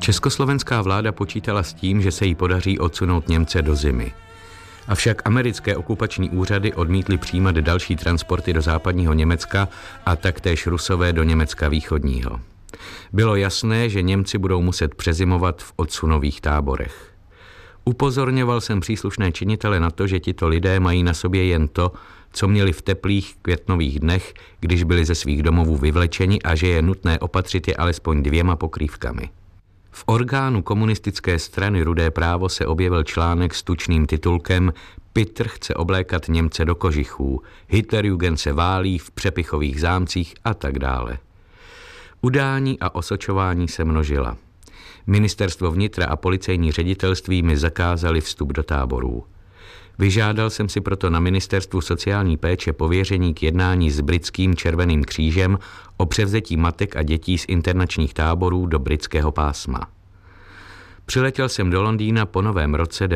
Československá vláda počítala s tím, že se jí podaří odsunout Němce do zimy. Avšak americké okupační úřady odmítly přijímat další transporty do západního Německa a taktéž Rusové do Německa východního. Bylo jasné, že Němci budou muset přezimovat v odsunových táborech. Upozorňoval jsem příslušné činitele na to, že tito lidé mají na sobě jen to, co měli v teplých květnových dnech, když byli ze svých domovů vyvlečeni, a že je nutné opatřit je alespoň 2 pokrývkami. V orgánu komunistické strany Rudé právo se objevil článek s tučným titulkem Pitr chce oblékat Němce do kožichů, Hitlerjugend se válí v přepichových zámcích a tak dále. Udání a osočování se množila. Ministerstvo vnitra a policejní ředitelství mi zakázali vstup do táborů. Vyžádal jsem si proto na Ministerstvu sociální péče pověření k jednání s britským Červeným křížem o převzetí matek a dětí z internačních táborů do britského pásma. Přiletěl jsem do Londýna po novém roce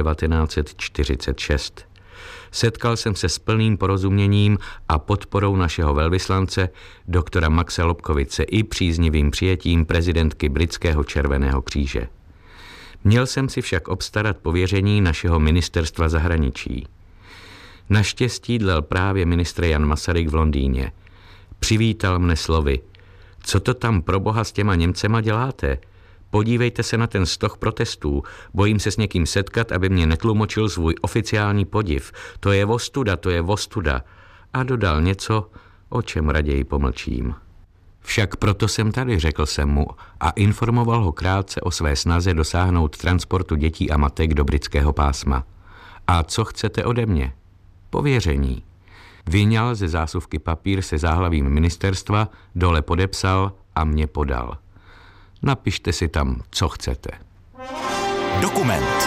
1946. Setkal jsem se s plným porozuměním a podporou našeho velvyslance, doktora Maxa Lobkovice, i příznivým přijetím prezidentky britského Červeného kříže. Měl jsem si však obstarat pověření našeho ministerstva zahraničí. Naštěstí dlel právě ministr Jan Masaryk v Londýně. Přivítal mne slovy: co to tam pro boha s těma Němcema děláte? Podívejte se na ten stoh protestů, bojím se s někým setkat, aby mě netlumočil svůj oficiální podiv. To je ostuda, to je ostuda. A dodal něco, o čem raději pomlčím. Však proto jsem tady, řekl jsem mu a informoval ho krátce o své snaze dosáhnout transportu dětí a matek do britského pásma. A co chcete ode mě? Pověření. Vyňal ze zásuvky papír se záhlavím ministerstva, dole podepsal a mě podal. Napište si tam, co chcete. Dokument.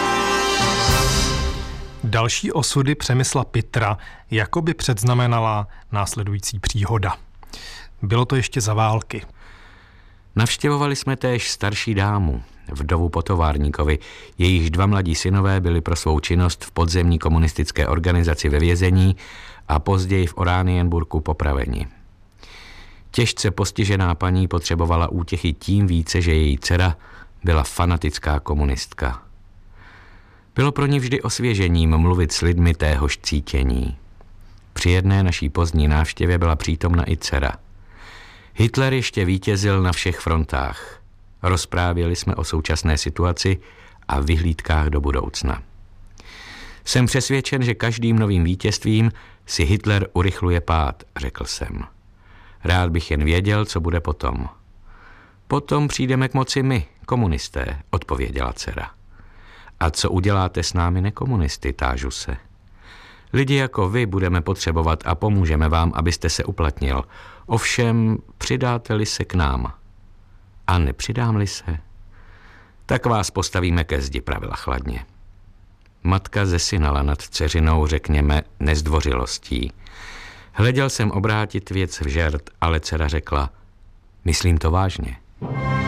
Další osudy Přemysla Pitra jakoby předznamenala následující příhoda. Bylo to ještě za války. Navštěvovali jsme též starší dámu, vdovu po továrníkovi. Jejíž 2 mladí synové byli pro svou činnost v podzemní komunistické organizaci ve vězení a později v Oranienburgu popraveni. Těžce postižená paní potřebovala útěchy tím více, že její dcera byla fanatická komunistka. Bylo pro ní vždy osvěžením mluvit s lidmi téhož cítění. Při jedné naší pozdní návštěvě byla přítomna i dcera. Hitler ještě vítězil na všech frontách. Rozprávěli jsme o současné situaci a vyhlídkách do budoucna. Jsem přesvědčen, že každým novým vítězstvím si Hitler urychluje pád, řekl jsem. Rád bych jen věděl, co bude potom. Potom přijdeme k moci my, komunisté, odpověděla dcera. A co uděláte s námi nekomunisty, tážu se. Lidi jako vy budeme potřebovat a pomůžeme vám, abyste se uplatnil. Ovšem, přidáte-li se k nám. A nepřidám-li se? Tak vás postavíme ke zdi, pravila chladně. Matka zesinala nad dceřinou, řekněme, nezdvořilostí. Hleděl jsem obrátit věc v žert, ale dcera řekla: myslím to vážně.